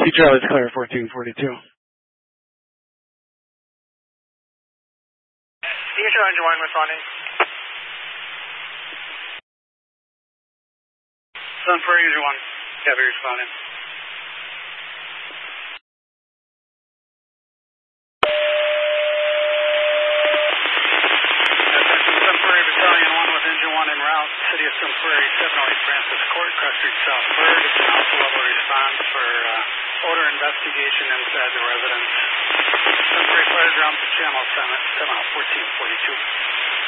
Charlie's clear 1442. Charlie, Engine 1 responding. Sun Prairie, Engine 1. Copy, responding. Sun Prairie Battalion 1 with Engine 1 en route. City of Sun Prairie, 708 Francis Court, Cross Street South Bird. It's an alpha level response for odor investigation inside the residence. Sun Prairie Fire Ground to Channel 7 1442.